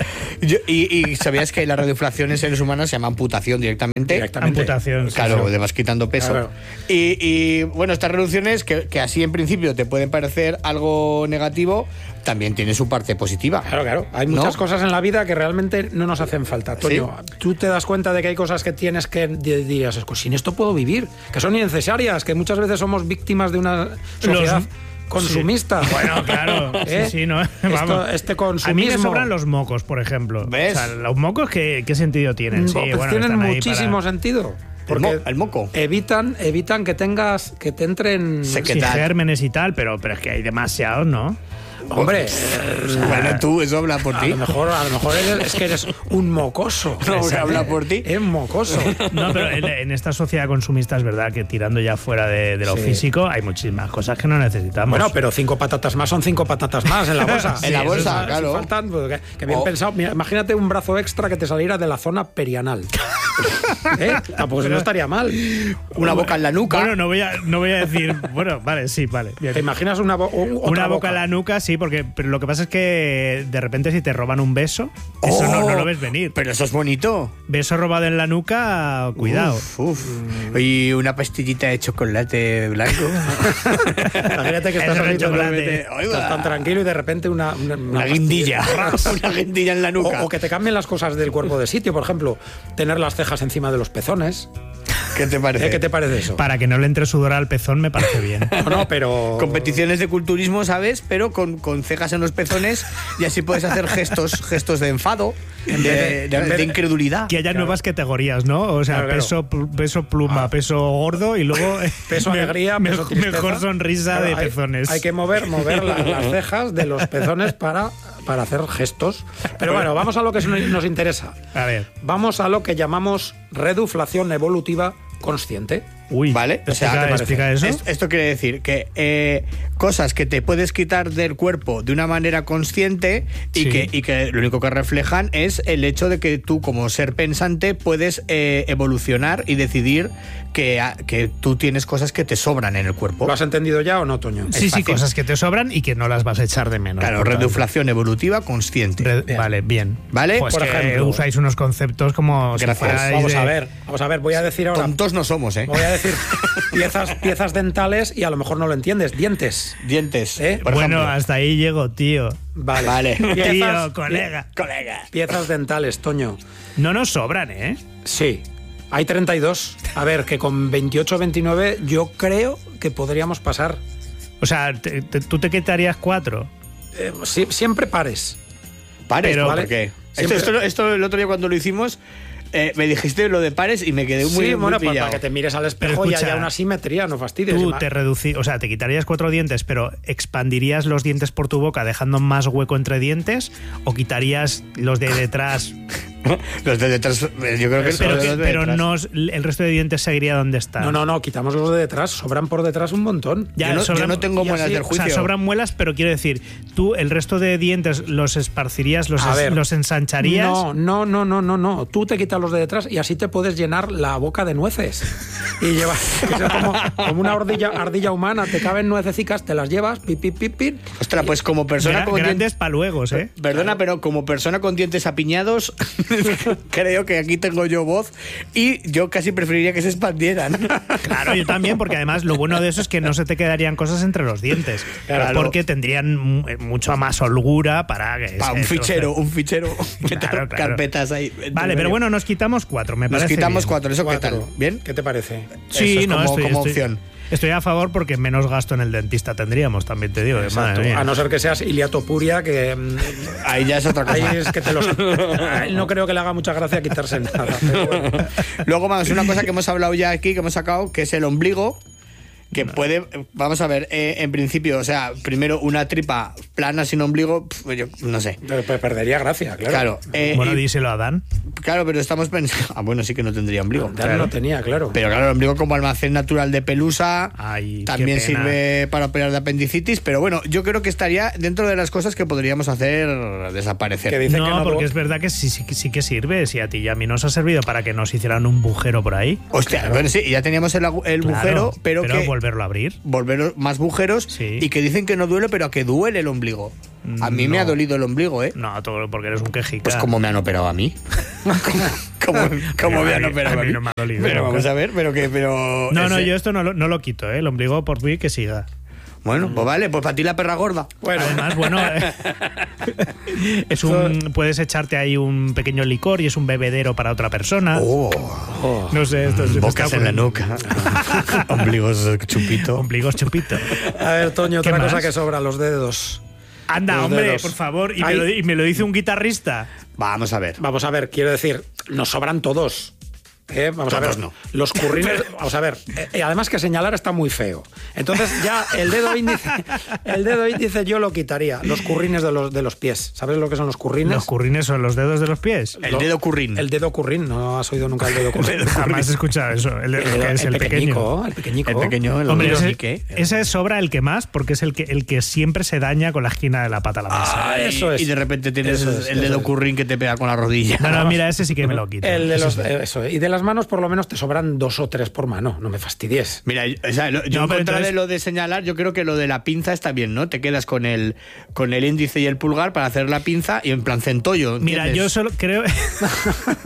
Speaker 2: Y sabías que la reduflación en seres humanos se llama amputación directamente.
Speaker 3: Directamente.
Speaker 1: Amputación. sí,
Speaker 2: Claro,
Speaker 1: sí.
Speaker 2: te vas quitando peso.
Speaker 3: Claro.
Speaker 2: Y bueno, estas reducciones, que así en principio te pueden parecer algo negativo, también tiene su parte positiva.
Speaker 3: Claro. Hay muchas cosas en la vida que realmente no nos hacen falta. Toño, tú te das cuenta de que hay cosas que tienes que dirías, sin esto puedo vivir, que son innecesarias, que muchas veces somos víctimas de una sociedad consumista.
Speaker 1: Bueno, claro.
Speaker 3: ¿Eh?
Speaker 1: Sí, no.
Speaker 3: Este
Speaker 1: A mí
Speaker 3: consumismo.
Speaker 1: me sobran los mocos, por ejemplo.
Speaker 2: ¿Ves?
Speaker 1: O sea, los mocos, ¿qué sentido tienen? Sí,
Speaker 3: Pues
Speaker 1: bueno,
Speaker 3: tienen
Speaker 1: están ahí
Speaker 3: muchísimo
Speaker 1: para-
Speaker 3: sentido. Porque
Speaker 2: El moco.
Speaker 3: evitan que te entren.
Speaker 2: ¿Qué
Speaker 1: Sí,
Speaker 2: tal?
Speaker 1: gérmenes y tal, pero es que hay demasiados, ¿no?
Speaker 3: Hombre,
Speaker 2: Bueno, tú, eso habla por
Speaker 3: a
Speaker 2: ti.
Speaker 3: lo mejor es que eres un mocoso.
Speaker 2: No, que habla por ti.
Speaker 3: Es mocoso.
Speaker 1: No, pero en esta sociedad consumista es verdad que tirando ya fuera de lo
Speaker 3: Sí.
Speaker 1: físico hay muchísimas cosas que no necesitamos.
Speaker 3: Bueno, pero 5 patatas más son 5 patatas más en la bolsa.
Speaker 2: En la
Speaker 3: Sí,
Speaker 2: bolsa,
Speaker 3: eso es-
Speaker 2: claro.
Speaker 3: faltan, pues, que bien
Speaker 2: O-
Speaker 3: pensado. Mira, imagínate un brazo extra que te saliera de la zona perianal. Tampoco no estaría mal.
Speaker 2: Una boca en la nuca.
Speaker 1: Bueno, no voy a decir... Bueno, vale, sí, vale. bien.
Speaker 3: ¿Te imaginas una
Speaker 1: Una boca en la nuca, sí, pero lo que pasa es que de repente si te roban un beso, eso no lo ves venir.
Speaker 2: Pero eso es bonito.
Speaker 1: Beso robado en la nuca, cuidado.
Speaker 2: Uf. Y una pastillita de chocolate blanco.
Speaker 3: Imagínate que
Speaker 1: Eso
Speaker 3: estás,
Speaker 1: es
Speaker 3: ahí
Speaker 1: chocolate.
Speaker 3: estás tan tranquilo y de repente una
Speaker 2: guindilla.
Speaker 3: pastilla.
Speaker 2: Una guindilla en la nuca.
Speaker 3: O que te cambien las cosas del cuerpo de sitio, por ejemplo, tener las cejas encima de los pezones.
Speaker 2: ¿Qué te parece?
Speaker 3: ¿Qué te parece eso?
Speaker 1: Para que no le entre sudor al pezón me parece bien.
Speaker 3: No, pero...
Speaker 2: Competiciones de culturismo, ¿sabes? Pero con cejas en los pezones y así puedes hacer gestos de enfado, de incredulidad.
Speaker 1: Que haya nuevas categorías, ¿no? O sea,
Speaker 3: Claro.
Speaker 1: peso pluma, peso gordo y luego...
Speaker 3: Peso alegría, peso tristeza.
Speaker 1: Mejor sonrisa de pezones.
Speaker 3: Hay que mover las cejas de los pezones para hacer gestos. Pero bueno, vamos a lo que nos interesa.
Speaker 1: A ver.
Speaker 3: Vamos a lo que llamamos reduflación evolutiva consciente.
Speaker 1: Uy,
Speaker 2: ¿Vale? O sea,
Speaker 1: explica eso.
Speaker 2: Esto quiere decir que cosas que te puedes quitar del cuerpo de una manera consciente y,
Speaker 1: Sí.
Speaker 2: que lo único que reflejan es el hecho de que tú, como ser pensante, puedes evolucionar y decidir que tú tienes cosas que te sobran en el cuerpo.
Speaker 3: ¿Lo has entendido ya o no, Toño?
Speaker 1: Sí,
Speaker 2: fácil.
Speaker 1: cosas que te sobran y que no las vas a echar de menos.
Speaker 2: Claro,
Speaker 1: por tanto.
Speaker 2: reduflación evolutiva consciente.
Speaker 1: Vale, bien.
Speaker 2: ¿Vale?
Speaker 1: Pues
Speaker 3: Por
Speaker 1: que
Speaker 3: ejemplo.
Speaker 1: usáis unos conceptos como
Speaker 2: Gracias.
Speaker 1: si fuerais
Speaker 3: Vamos
Speaker 1: de-
Speaker 3: a ver, voy a decir ahora.
Speaker 2: Tontos no somos, ¿eh?
Speaker 3: Voy a decir piezas dentales y a lo mejor no lo entiendes. Dientes.
Speaker 2: Dientes.
Speaker 3: Por
Speaker 1: Bueno,
Speaker 2: ejemplo.
Speaker 1: hasta ahí llego, tío.
Speaker 2: Vale.
Speaker 1: Tío, colega.
Speaker 3: Piezas dentales, Toño.
Speaker 1: No nos sobran, ¿eh?
Speaker 3: Sí. Hay 32. A ver, que con 28 o 29 yo creo que podríamos pasar.
Speaker 1: O sea, tú te quitarías 4.
Speaker 3: Siempre pares.
Speaker 2: Pares,
Speaker 1: Pero,
Speaker 2: ¿por
Speaker 3: ¿vale?
Speaker 2: qué?
Speaker 3: Siempre-
Speaker 2: Esto el otro día cuando lo hicimos, me dijiste lo de pares y me quedé muy,
Speaker 3: Sí,
Speaker 2: muy
Speaker 3: bueno, pues
Speaker 2: pillado.
Speaker 3: para que te mires al espejo
Speaker 1: Pero
Speaker 3: y
Speaker 1: escucha,
Speaker 3: haya una simetría, no fastidies.
Speaker 1: Tú
Speaker 3: Ima.
Speaker 1: o sea, te quitarías 4 dientes, pero ¿expandirías los dientes por tu boca dejando más hueco entre dientes? ¿O quitarías los de detrás?
Speaker 2: Los de detrás, yo creo que
Speaker 1: Pero,
Speaker 2: los de
Speaker 1: pero
Speaker 2: detrás.
Speaker 1: no, el resto de dientes seguiría donde están.
Speaker 3: No, quitamos los de detrás, sobran por detrás un montón.
Speaker 1: Ya,
Speaker 2: Yo no tengo
Speaker 3: y
Speaker 2: muelas
Speaker 3: así,
Speaker 2: del
Speaker 1: O
Speaker 2: juicio.
Speaker 1: sea, sobran muelas, pero quiero decir, tú el resto de dientes los esparcirías,
Speaker 3: A ver.
Speaker 1: los ensancharías.
Speaker 3: No. Tú te quitas los de detrás y así te puedes llenar la boca de nueces. Y llevas como una ardilla humana, te caben nuececicas, te las llevas, pip.
Speaker 2: Ostras, pues como persona con
Speaker 1: Grandes
Speaker 2: dientes...
Speaker 1: paluegos, ¿eh?
Speaker 2: Perdona, pero como persona con dientes apiñados, creo que aquí tengo yo voz y yo casi preferiría que se expandieran.
Speaker 1: Claro, yo también, porque además lo bueno de eso es que no se te quedarían cosas entre los dientes.
Speaker 2: Claro.
Speaker 1: Porque tendrían mucha más holgura para que
Speaker 2: Un fichero, meter
Speaker 1: Claro.
Speaker 2: carpetas ahí.
Speaker 1: Vale, pero bueno, nos quitamos 4, me
Speaker 2: Nos
Speaker 1: parece
Speaker 2: quitamos
Speaker 1: bien.
Speaker 2: 4, ¿eso qué
Speaker 3: 4.
Speaker 2: tal? ¿Bien?
Speaker 3: ¿Qué te parece?
Speaker 1: Sí,
Speaker 2: Eso es
Speaker 1: no,
Speaker 2: como
Speaker 1: estoy
Speaker 2: opción.
Speaker 1: Estoy a favor porque menos gasto en el dentista tendríamos, también te digo.
Speaker 3: Exacto.
Speaker 1: Madre mía.
Speaker 3: A no ser que seas iliatopuria, que
Speaker 2: Ahí ya es otra
Speaker 3: ahí
Speaker 2: cosa.
Speaker 3: es que a él no creo que le haga mucha gracia quitarse nada. Pero bueno.
Speaker 2: Luego, vamos, una cosa que hemos hablado ya aquí, que hemos sacado, que es el ombligo. Que puede, vamos a ver, en principio, o sea, primero una tripa plana sin ombligo, yo no sé.
Speaker 3: Pero perdería gracia, claro.
Speaker 2: Claro,
Speaker 1: Bueno,
Speaker 2: y-
Speaker 1: díselo a Dan.
Speaker 2: claro, pero estamos pensando. Ah, bueno, sí que no tendría ombligo.
Speaker 3: Ya no tenía, claro.
Speaker 2: Pero claro, el ombligo como almacén natural de pelusa
Speaker 1: Ay,
Speaker 2: también
Speaker 1: qué pena.
Speaker 2: sirve para operar de apendicitis, pero bueno, yo creo que estaría dentro de las cosas que podríamos hacer desaparecer.
Speaker 3: Que dice
Speaker 1: No,
Speaker 3: que no
Speaker 1: porque es verdad que sí que sirve. Si a ti y a mí nos ha servido para que nos hicieran un bujero por ahí.
Speaker 2: Hostia, bueno, sí, ya teníamos el
Speaker 1: Claro,
Speaker 2: agujero, pero que
Speaker 1: volverlo a abrir.
Speaker 2: volver más bujeros
Speaker 1: Sí.
Speaker 2: y que dicen que no duele, pero que duele el ombligo. A mí me ha dolido el ombligo, ¿eh?
Speaker 1: No, todo porque eres un quejica.
Speaker 2: Pues como me han operado a mí. como me han operado a mí.
Speaker 1: no me ha dolido.
Speaker 2: Pero
Speaker 1: nunca.
Speaker 2: vamos a ver, pero
Speaker 1: No,
Speaker 2: ese-
Speaker 1: yo esto no lo quito, ¿eh? El ombligo por mí que siga.
Speaker 2: Bueno, pues vale, pues para ti la perra gorda.
Speaker 3: Bueno,
Speaker 1: Además, bueno, puedes echarte ahí un pequeño licor y es un bebedero para otra persona. No sé, esto se me
Speaker 2: Bocas
Speaker 1: está
Speaker 2: en la
Speaker 1: ocurriendo.
Speaker 2: nuca. Ombligos chupito.
Speaker 1: Ombligos chupito.
Speaker 3: a ver, Toño,
Speaker 1: ¿Qué
Speaker 3: otra cosa
Speaker 1: más?
Speaker 3: que sobra, los dedos.
Speaker 1: Anda,
Speaker 3: Los
Speaker 1: hombre,
Speaker 3: dedos.
Speaker 1: por favor. Y
Speaker 3: Ay.
Speaker 1: me lo dice un guitarrista.
Speaker 2: Vamos a ver.
Speaker 3: Vamos a ver, quiero decir, nos sobran todos. Vamos a ver,
Speaker 2: Todos no.
Speaker 3: los currines, vamos a ver, además que señalar está muy feo. Entonces ya el dedo índice yo lo quitaría, los currines de los pies. ¿Sabes lo que son los currines?
Speaker 1: Los currines son los dedos de los pies.
Speaker 2: El dedo currín.
Speaker 3: El dedo currín, no has oído nunca el dedo currín.
Speaker 1: Jamás he escuchado eso. Que es el pequeño.
Speaker 3: El pequeñico.
Speaker 2: El pequeño, el
Speaker 1: Hombre,
Speaker 2: ombligo,
Speaker 1: ese,
Speaker 2: ¿qué?
Speaker 1: ese sobra el que más, porque es el que siempre se daña con la esquina de la pata a la mesa.
Speaker 3: Ah, eso es.
Speaker 2: Y de repente tienes
Speaker 3: Eso es,
Speaker 2: el dedo
Speaker 3: eso es.
Speaker 2: currín que te pega con la rodilla.
Speaker 1: No, mira, ese sí que me lo quito.
Speaker 3: El de
Speaker 1: Ese
Speaker 3: los,
Speaker 1: sí.
Speaker 3: eso, y de las manos por lo menos te sobran 2 o 3 por mano, no me fastidies.
Speaker 2: Mira, o sea, yo
Speaker 1: No,
Speaker 2: en
Speaker 1: pero
Speaker 2: contra
Speaker 1: entonces-
Speaker 2: de lo de señalar, yo creo que lo de la pinza está bien, ¿no? Te quedas con el índice y el pulgar para hacer la pinza y en plan centollo.
Speaker 1: Mira,
Speaker 2: ¿entiendes?
Speaker 1: yo solo creo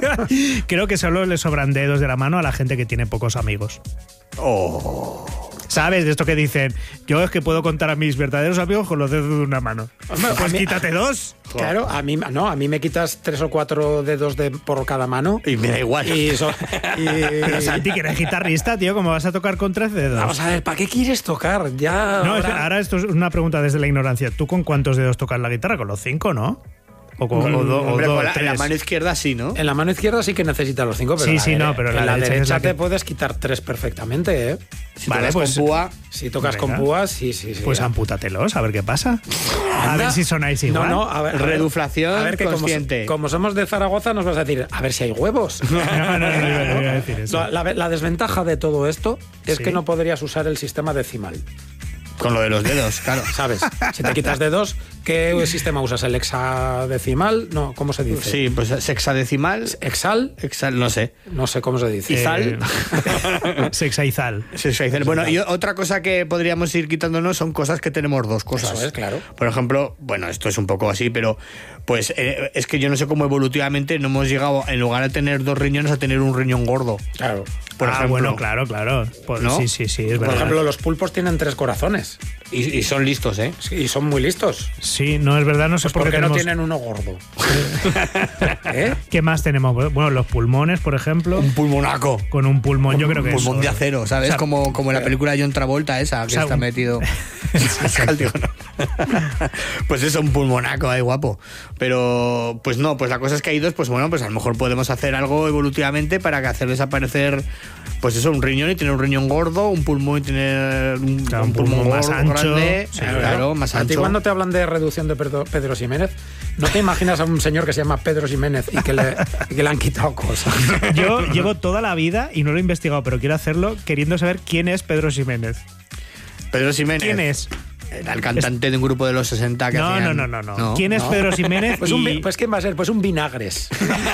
Speaker 1: creo que solo le sobran dedos de la mano a la gente que tiene pocos amigos.
Speaker 2: Oh.
Speaker 1: ¿Sabes? De esto que dicen, yo es que puedo contar a mis verdaderos amigos con los dedos de una mano. Pues quítate 2.
Speaker 3: Claro, a mí me quitas 3 o 4 dedos por cada mano.
Speaker 2: Y me da igual.
Speaker 1: Pero Santi, que eres guitarrista, tío, ¿cómo vas a tocar con 3 dedos?
Speaker 3: Vamos a ver, ¿para qué quieres tocar? Ya.
Speaker 1: No, ahora esto es una pregunta desde la ignorancia. ¿Tú con cuántos dedos tocas la guitarra? ¿Con los 5, no? O con
Speaker 2: Hombre,
Speaker 1: dos,
Speaker 2: en la mano izquierda sí, ¿no?
Speaker 3: En la mano izquierda sí que necesitas los 5, pero
Speaker 1: pero
Speaker 3: en la derecha
Speaker 1: es la
Speaker 3: te puedes quitar 3 perfectamente, ¿eh?
Speaker 2: Si
Speaker 1: vale,
Speaker 2: tocas
Speaker 1: pues
Speaker 2: con púa.
Speaker 3: Si tocas
Speaker 1: venga.
Speaker 3: con púas, sí.
Speaker 1: Pues ampútatelos, a ver qué pasa. A ver si sonáis igual.
Speaker 3: No, a ver.
Speaker 2: Reduflación
Speaker 3: A ver, que
Speaker 2: consciente.
Speaker 3: como somos de Zaragoza, nos vas a decir, a ver si hay huevos.
Speaker 1: No, iba a decir eso.
Speaker 3: La desventaja de todo esto es
Speaker 1: Sí.
Speaker 3: que no podrías usar el sistema decimal.
Speaker 2: Con lo de los dedos, claro.
Speaker 3: ¿Sabes? Si te quitas dedos, ¿qué sistema usas? ¿El hexadecimal? No, ¿cómo se dice?
Speaker 2: Sí, pues sexadecimal.
Speaker 3: ¿Exal?
Speaker 2: No sé.
Speaker 3: No sé cómo se dice.
Speaker 2: Izal.
Speaker 1: Sexaizal.
Speaker 2: Sexaizal. Bueno, y otra cosa que podríamos ir quitándonos son cosas que tenemos 2 cosas.
Speaker 3: Eso es, claro.
Speaker 2: Por ejemplo, bueno, esto es un poco así, pero pues es que yo no sé cómo evolutivamente no hemos llegado, en lugar de tener 2 riñones, a tener un riñón gordo.
Speaker 3: Claro.
Speaker 2: Por ejemplo.
Speaker 1: Bueno, claro. Pues,
Speaker 2: ¿No?
Speaker 1: Sí, es verdad.
Speaker 3: Por ejemplo, los pulpos tienen 3 corazones.
Speaker 2: Y son listos, ¿eh?
Speaker 3: Y son muy listos.
Speaker 1: Sí, no es verdad, no sé
Speaker 3: Pues
Speaker 1: por
Speaker 3: ¿por
Speaker 1: qué
Speaker 3: qué no
Speaker 1: tenemos...
Speaker 3: tienen uno gordo? ¿Eh?
Speaker 1: ¿Qué más tenemos? Bueno, los pulmones, por ejemplo.
Speaker 2: Un pulmonaco.
Speaker 1: Con un pulmón, yo creo que
Speaker 2: Un pulmón
Speaker 1: eso-
Speaker 2: de acero, ¿sabes?
Speaker 1: O sea,
Speaker 2: como en la película de John Travolta esa, que
Speaker 1: o sea,
Speaker 2: está
Speaker 1: un-
Speaker 2: metido. Digo, no. Pues eso, un pulmonaco ahí guapo. Pero, pues no, pues la cosa es que hay 2, pues bueno, pues a lo mejor podemos hacer algo evolutivamente para que hacer desaparecer, pues eso, un riñón y tener un riñón gordo, un pulmón y tener un pulmón
Speaker 1: más
Speaker 2: gordo,
Speaker 1: ancho.
Speaker 2: grande,
Speaker 1: Sí,
Speaker 2: claro, más
Speaker 3: A ti
Speaker 2: ancho.
Speaker 3: cuando te hablan de reducción de Pedro Ximénez, ¿no te imaginas a un señor que se llama Pedro Ximénez y que le han quitado cosas?
Speaker 1: Yo llevo toda la vida, y no lo he investigado, pero quiero hacerlo, queriendo saber quién es Pedro Ximénez.
Speaker 2: Pedro Ximénez.
Speaker 1: ¿Quién es?
Speaker 2: Era el cantante de un grupo de los 60 que hacían...
Speaker 1: No. ¿Quién es Pedro Ximénez?
Speaker 3: Pues, pues ¿quién va a ser? Pues un vinagres.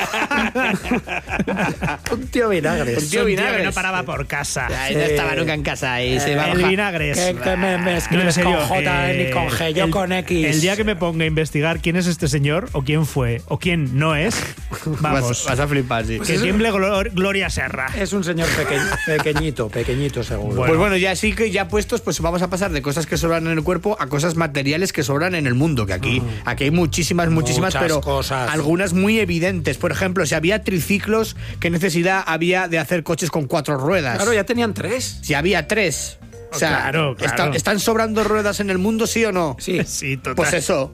Speaker 3: Un tío vinagres.
Speaker 2: Un tío
Speaker 1: Que
Speaker 2: vinagres.
Speaker 1: no paraba por casa.
Speaker 2: Ay, no estaba nunca en casa y se va a
Speaker 1: El
Speaker 2: bajar.
Speaker 1: vinagres.
Speaker 3: Que me
Speaker 1: No, en
Speaker 3: escribes
Speaker 1: serio,
Speaker 3: con J ni con G, yo con X.
Speaker 1: El día que me ponga a investigar quién es este señor, o quién fue, o quién no es, vamos.
Speaker 2: Vas a flipar, sí.
Speaker 1: Que tiemble Gloria Serra.
Speaker 3: Es un señor pequeñito seguro.
Speaker 2: Pues bueno, ya sí que ya puestos, pues vamos a pasar de cosas que sobran en el cuerpo a cosas materiales que sobran en el mundo, que aquí hay muchísimas,
Speaker 3: Muchas
Speaker 2: pero
Speaker 3: cosas.
Speaker 2: algunas muy evidentes. Por ejemplo, si había triciclos, ¿qué necesidad había de hacer coches con 4 ruedas?
Speaker 3: Claro, ya tenían 3.
Speaker 2: Si había 3. O sea,
Speaker 1: Claro.
Speaker 2: ¿están sobrando ruedas en el mundo, sí o no?
Speaker 3: Sí.
Speaker 1: Sí, total.
Speaker 2: Pues eso.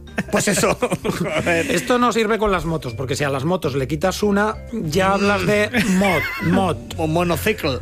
Speaker 2: A ver.
Speaker 3: Esto no sirve con las motos, porque si a las motos le quitas una, ya hablas de mod.
Speaker 2: Un monociclo.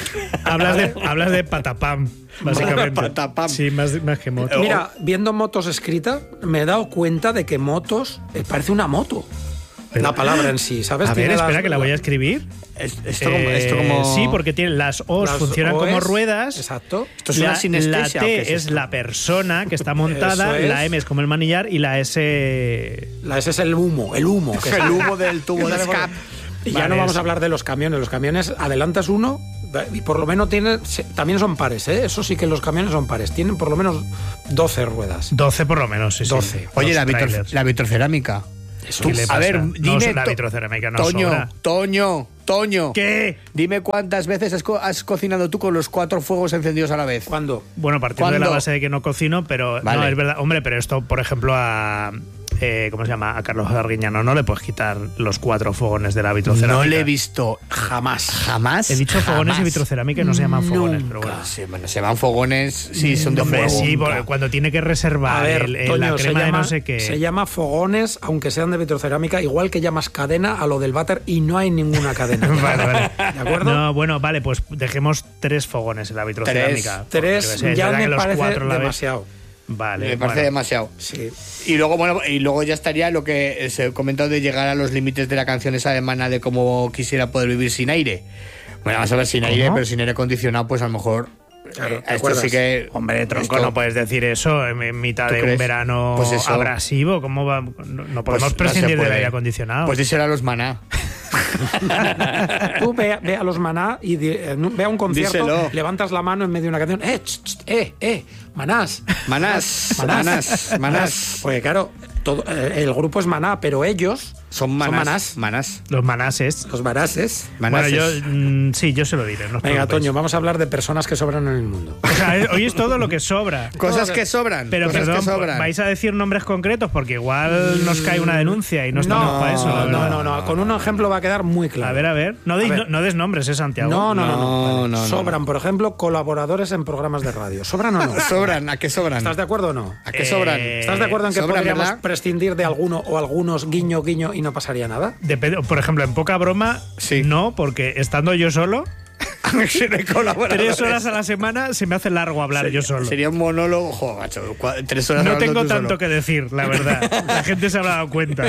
Speaker 1: Hablas de patapam, básicamente.
Speaker 2: Patapam.
Speaker 1: Sí, más que moto.
Speaker 3: Mira, viendo motos escrita, me he dado cuenta de que motos parece una moto. La palabra en sí, ¿sabes?
Speaker 1: A ver,
Speaker 3: Tiene
Speaker 1: espera,
Speaker 3: las-
Speaker 1: que la voy a escribir.
Speaker 2: Esto como...
Speaker 1: Sí, porque tiene las O's
Speaker 3: las
Speaker 1: funcionan como
Speaker 3: OS,
Speaker 1: ruedas.
Speaker 3: Exacto.
Speaker 2: ¿Esto es una
Speaker 1: La
Speaker 2: sinestesia o qué
Speaker 1: T
Speaker 2: es
Speaker 1: es
Speaker 2: esto?
Speaker 1: la persona que está montada,
Speaker 3: Eso es.
Speaker 1: la M es como el manillar y la S...
Speaker 3: La S es el humo. Que
Speaker 2: El humo del tubo de escape.
Speaker 3: Y ya
Speaker 1: Vale,
Speaker 3: no vamos
Speaker 1: es-
Speaker 3: a hablar de los camiones. Los camiones adelantas uno y por lo menos también son pares, ¿eh? Eso sí que los camiones son pares. Tienen por lo menos 12 ruedas.
Speaker 1: 12 por lo menos, sí.
Speaker 3: 12.
Speaker 2: Oye,
Speaker 1: Los trailers.
Speaker 2: la vitrocerámica.
Speaker 1: ¿Qué le
Speaker 2: a
Speaker 1: pasa?
Speaker 2: ver,
Speaker 1: No,
Speaker 2: dime...
Speaker 1: la vitrocerámica no
Speaker 2: Toño,
Speaker 1: sobra.
Speaker 2: Toño.
Speaker 1: ¿Qué?
Speaker 2: Dime cuántas veces has cocinado tú con los 4 fuegos encendidos a la vez.
Speaker 3: ¿Cuándo?
Speaker 1: Bueno, partiendo de la
Speaker 2: ¿Cuándo?
Speaker 1: base de que no cocino, pero
Speaker 2: Vale.
Speaker 1: no, es verdad. Hombre, pero esto, por ejemplo, ¿cómo se llama? A Carlos Arguiñano no le puedes quitar los 4 fogones de la vitrocerámica.
Speaker 2: No le he visto jamás. ¿Jamás?
Speaker 1: He dicho fogones
Speaker 2: Jamás.
Speaker 1: y vitrocerámica y no se llaman fogones, pero bueno.
Speaker 2: Sí, bueno, se van fogones, sí, son de
Speaker 1: Hombre,
Speaker 2: fuego.
Speaker 1: sí, porque cuando tiene que reservar
Speaker 3: A ver,
Speaker 1: la
Speaker 3: Toño,
Speaker 1: crema de no sé qué.
Speaker 3: se llama fogones, aunque sean de vitrocerámica, igual que llamas cadena a lo del váter y no hay ninguna cadena.
Speaker 1: Vale.
Speaker 3: ¿De acuerdo?
Speaker 1: No, bueno, vale, pues dejemos 3 fogones en la vitrocerámica. Porque,
Speaker 3: 3
Speaker 1: yo qué sé, es
Speaker 3: ya
Speaker 1: verdad
Speaker 3: me
Speaker 1: que los
Speaker 3: parece
Speaker 1: 4 a la vez-
Speaker 3: demasiado.
Speaker 1: Vale,
Speaker 2: Me parece
Speaker 1: bueno.
Speaker 2: demasiado.
Speaker 3: Sí.
Speaker 2: Y luego, bueno, y luego ya estaría lo que se ha comentado de llegar a los límites de la canción esa de Maná de cómo quisiera poder vivir sin aire. Bueno, vamos a ver sin aire, pero sin aire acondicionado, pues a lo mejor.
Speaker 3: Claro, ¿te
Speaker 2: esto
Speaker 3: acuerdas?
Speaker 2: sí que.
Speaker 1: Hombre, tronco,
Speaker 2: esto-
Speaker 1: no puedes decir eso en mitad
Speaker 2: ¿Tú
Speaker 1: de un
Speaker 2: crees?
Speaker 1: verano
Speaker 2: Pues eso.
Speaker 1: abrasivo. ¿Cómo va? No podemos
Speaker 2: pues no se
Speaker 1: prescindir del
Speaker 2: puede.
Speaker 1: aire acondicionado.
Speaker 2: Pues díselo a los Maná.
Speaker 3: Tú ve a los Maná y ve a un concierto,
Speaker 2: Díselo.
Speaker 3: levantas la mano en medio de una canción, Manás.
Speaker 2: Manás.
Speaker 3: Porque claro, el grupo es Maná, pero ellos
Speaker 2: Son manás.
Speaker 1: Los manases.
Speaker 3: Los manases.
Speaker 1: Bueno, yo se lo diré. No os
Speaker 3: Venga,
Speaker 1: preocupéis.
Speaker 3: Toño, vamos a hablar de personas que sobran en el mundo.
Speaker 1: O sea, hoy es todo lo que sobra.
Speaker 2: Cosas que sobran.
Speaker 1: Pero
Speaker 2: cosas
Speaker 1: perdón,
Speaker 2: que sobran.
Speaker 1: ¿vais a decir nombres concretos? Porque igual nos cae una denuncia y no estamos para eso. la verdad.
Speaker 3: No. Con un ejemplo va a quedar muy claro.
Speaker 1: A ver. No des nombres, Santiago.
Speaker 3: No. Sobran, por ejemplo, colaboradores en programas de radio. ¿Sobran o no?
Speaker 2: ¿Sobran? ¿A qué sobran?
Speaker 3: ¿Estás de acuerdo o no?
Speaker 2: ¿A qué sobran?
Speaker 3: ¿Estás de acuerdo en que
Speaker 2: ¿Sobran,
Speaker 3: podríamos
Speaker 2: verdad?
Speaker 3: prescindir de alguno o algunos guiño y no pasaría nada?
Speaker 1: Depende, por ejemplo, en poca broma,
Speaker 2: Sí.
Speaker 1: no, porque estando yo solo,
Speaker 2: De colaboradores.
Speaker 1: 3 horas a la semana se me hace largo hablar yo solo.
Speaker 2: Sería un monólogo, joder, macho, 3 horas
Speaker 1: No
Speaker 2: hablando
Speaker 1: tengo
Speaker 2: tú
Speaker 1: tanto
Speaker 2: solo.
Speaker 1: que decir, la verdad. La gente se habrá dado cuenta,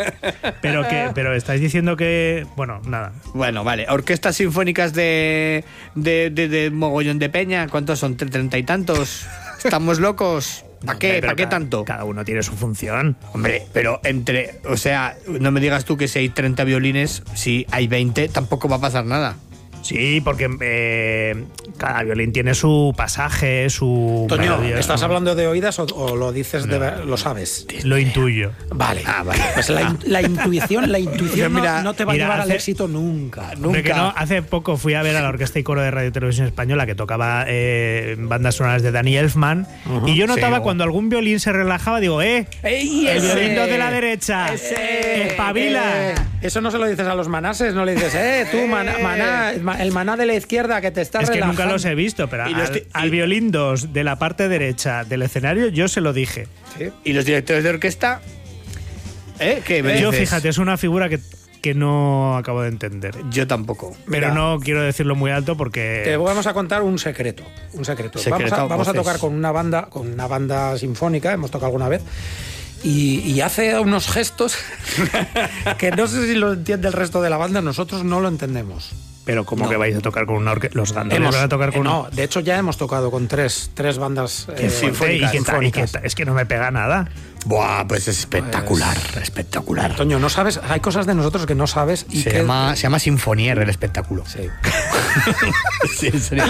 Speaker 1: pero estáis diciendo que, bueno, nada.
Speaker 2: Bueno, vale. Orquestas sinfónicas de mogollón de peña, ¿cuántos son? 30 y tantos. ¿Estamos locos? ¿Para qué?
Speaker 1: Pero
Speaker 2: ¿Para qué tanto?
Speaker 1: Cada uno tiene su función.
Speaker 2: Hombre, pero o sea, no me digas tú que si hay 30 violines, si hay 20, tampoco va a pasar nada.
Speaker 1: Sí, porque cada violín tiene su pasaje, su
Speaker 3: Toño,
Speaker 1: melodía.
Speaker 3: ¿estás hablando de oídas o lo dices lo sabes?
Speaker 1: Lo intuyo.
Speaker 3: Vale.
Speaker 2: Vale.
Speaker 3: Pues la intuición
Speaker 2: Mira,
Speaker 3: no te va a
Speaker 1: mira,
Speaker 3: llevar al
Speaker 1: hace-
Speaker 3: éxito nunca.
Speaker 1: Hombre, que no, hace poco fui a ver a la Orquesta y Coro de Radio y Televisión Española que tocaba bandas sonoras de Danny Elfman y yo notaba
Speaker 2: Sí.
Speaker 1: cuando algún violín se relajaba, digo,
Speaker 2: ¡Ey,
Speaker 1: el
Speaker 2: ese!
Speaker 1: violín de la derecha, espabila.
Speaker 3: Eso no se lo dices a los manases, no le dices, tú, maná, el maná de la izquierda que te está
Speaker 1: Es que
Speaker 3: relajando.
Speaker 1: nunca los he visto, pero
Speaker 2: Y los
Speaker 1: al violín 2 de la parte derecha del escenario yo se lo dije.
Speaker 3: Sí.
Speaker 2: ¿Y los directores de orquesta? ¿Qué me
Speaker 1: Yo,
Speaker 2: dices?
Speaker 1: fíjate, es una figura que no acabo de entender.
Speaker 2: Yo tampoco.
Speaker 1: Pero
Speaker 3: Mira.
Speaker 1: no quiero decirlo muy alto
Speaker 3: Te
Speaker 1: porque...
Speaker 3: vamos a contar un secreto.
Speaker 2: Secreto,
Speaker 3: Vamos a
Speaker 2: voces.
Speaker 3: tocar con una banda sinfónica, hemos tocado alguna vez. Y hace unos gestos que no sé si lo entiende el resto de la banda, nosotros no lo entendemos.
Speaker 1: Pero ¿cómo
Speaker 3: No.
Speaker 1: que vais a tocar con una orquesta? Los gandoles van a tocar con
Speaker 3: no, de hecho ya hemos tocado con tres bandas
Speaker 1: sinfónicas.
Speaker 3: sinfónicas.
Speaker 1: Es que no me pega nada.
Speaker 2: Buah, pues es espectacular, espectacular.
Speaker 3: Toño, no sabes, hay cosas de nosotros que no sabes y
Speaker 2: Se
Speaker 3: que
Speaker 2: llama Sinfonier el espectáculo.
Speaker 3: Sí.
Speaker 2: Sí, en serio.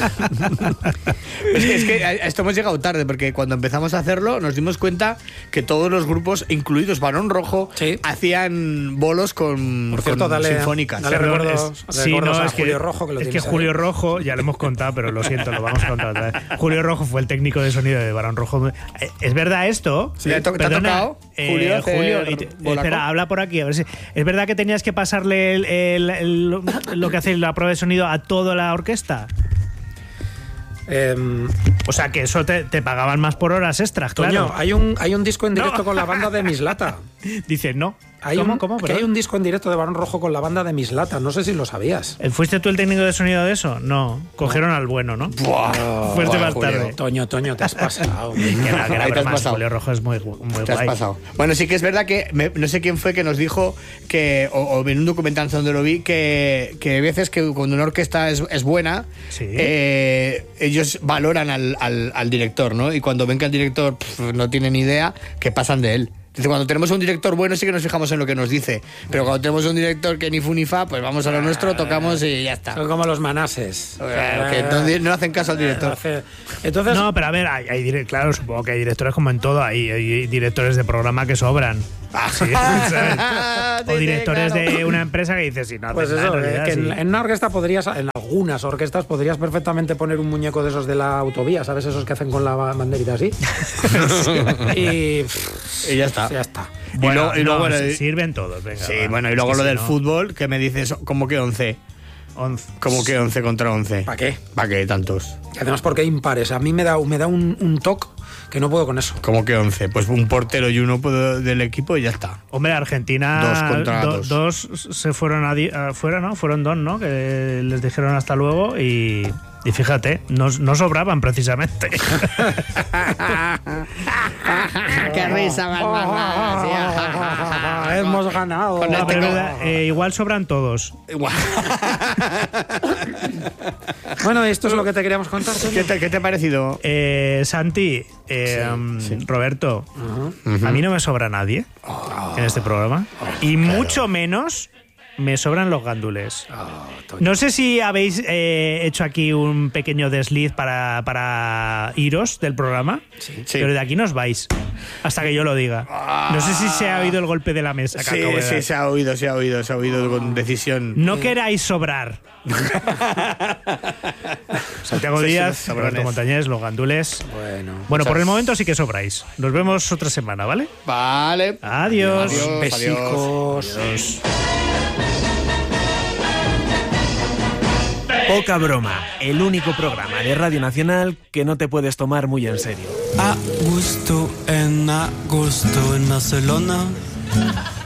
Speaker 2: es que a esto hemos llegado tarde, porque cuando empezamos a hacerlo nos dimos cuenta que todos los grupos, incluidos Barón Rojo,
Speaker 3: Sí.
Speaker 2: hacían bolos con,
Speaker 3: Por cierto,
Speaker 2: con
Speaker 3: dale-
Speaker 2: sinfónicas.
Speaker 3: dale
Speaker 1: Perdón,
Speaker 3: recuerdos a
Speaker 1: es que,
Speaker 3: Julio Rojo, que lo
Speaker 1: es que
Speaker 3: tienes ahí.
Speaker 1: Julio Rojo, ya lo hemos contado, pero lo siento, lo vamos a contar otra vez. Julio Rojo fue el técnico de sonido de Barón Rojo. ¿Es verdad esto?
Speaker 2: Sí. ¿Te ha tocado, Julio, hacer
Speaker 1: Julio,
Speaker 2: bolaco?
Speaker 1: espera, habla por aquí. A ver si, ¿es verdad que tenías que pasarle lo que hace la prueba de sonido a toda la orquesta? O sea, que eso te pagaban más por horas extras,
Speaker 3: Toño,
Speaker 1: claro.
Speaker 3: hay un disco en directo
Speaker 1: No.
Speaker 3: con la banda de Mislata.
Speaker 1: Dices, no.
Speaker 3: ¿Cómo?
Speaker 1: ¿Cómo?
Speaker 3: Que hay un disco en directo de Barón Rojo con la banda de Mislata. No sé si lo sabías.
Speaker 1: ¿Fuiste tú el técnico de sonido de eso? No. Cogieron al bueno, ¿no? Fuiste más
Speaker 2: Julio.
Speaker 1: tarde.
Speaker 3: Toño, te has pasado.
Speaker 1: Que era
Speaker 2: Ahí te has
Speaker 1: broma,
Speaker 2: pasado.
Speaker 1: Julio Rojo es muy
Speaker 2: Te has
Speaker 1: guay.
Speaker 2: pasado. Bueno, sí que es verdad que no sé quién fue que nos dijo que, o en un documental donde lo vi, que hay veces que cuando una orquesta es buena,
Speaker 1: Sí.
Speaker 2: ellos valoran al director, ¿no? Y cuando ven que el director no tiene ni idea, que pasan de él. Dice, cuando tenemos un director bueno sí que nos fijamos en lo que nos dice, pero cuando tenemos un director que ni fu ni fa, pues vamos a lo nuestro, tocamos y ya está.
Speaker 3: Son como los manases.
Speaker 2: Claro, que no hacen caso al director.
Speaker 3: Entonces,
Speaker 1: No, pero a ver, claro, supongo que hay directores como en todo, hay directores de programa que sobran. Sí, ¿sabes? O
Speaker 2: Sí,
Speaker 1: directores
Speaker 2: claro.
Speaker 1: de una empresa que dices, si no
Speaker 3: pues
Speaker 1: hacen nada,
Speaker 3: eso,
Speaker 1: en realidad,
Speaker 3: que
Speaker 1: sí.
Speaker 3: en una orquesta en algunas orquestas podrías perfectamente poner un muñeco de esos de la autovía, ¿sabes? Esos que hacen con la banderita así. y
Speaker 2: Y ya está.
Speaker 3: ya está.
Speaker 1: Bueno,
Speaker 2: y luego,
Speaker 1: no,
Speaker 2: bueno,
Speaker 1: sirven todos, venga.
Speaker 2: Sí,
Speaker 1: va.
Speaker 2: bueno, y luego
Speaker 1: Es que
Speaker 2: lo
Speaker 1: si
Speaker 2: del
Speaker 1: no,
Speaker 2: fútbol, que me dices, ¿cómo que 11?
Speaker 1: 11.
Speaker 2: ¿Cómo que 11 contra 11?
Speaker 3: ¿Para qué?
Speaker 2: ¿Para qué tantos?
Speaker 3: Y además porque hay impares. A mí me da un toque que no puedo con eso.
Speaker 2: ¿Cómo que 11? Pues un portero y uno del equipo y ya está.
Speaker 1: Hombre, Argentina,
Speaker 2: Dos contra dos.
Speaker 1: dos se fueron afuera, ¿no? Fueron dos, ¿no? Que les dijeron hasta luego y fíjate, no sobraban precisamente.
Speaker 2: ¡Qué risa
Speaker 3: Hemos ganado.
Speaker 2: Con
Speaker 1: No,
Speaker 2: este
Speaker 1: pero es
Speaker 2: co-
Speaker 1: verdad, igual sobran todos.
Speaker 3: Bueno, esto es lo que te queríamos contar. Toño.
Speaker 2: ¿Qué te ha parecido?
Speaker 1: Santi, Roberto, a mí no me sobra nadie en este programa. Y mucho menos me sobran los gandules.
Speaker 3: Toño.
Speaker 1: No sé si habéis hecho aquí un pequeño desliz para iros del programa,
Speaker 2: Sí.
Speaker 1: pero de aquí no os vais hasta que yo lo diga. No sé si se ha oído el golpe de la mesa. que acabo de dar.
Speaker 2: Sí, se ha oído con decisión.
Speaker 1: No queráis sobrar. Santiago
Speaker 2: Sí,
Speaker 1: Díaz,
Speaker 2: sí, sobrones.
Speaker 1: Roberto Montañés, los gandules.
Speaker 3: Bueno,
Speaker 1: Por el momento sí que sobráis. Nos vemos otra semana, ¿vale?
Speaker 2: Vale.
Speaker 1: Adiós.
Speaker 2: Adiós.
Speaker 3: besicos.
Speaker 1: Adiós.
Speaker 4: Poca broma, el único programa de Radio Nacional que no te puedes tomar muy en serio.
Speaker 5: A gusto en Barcelona.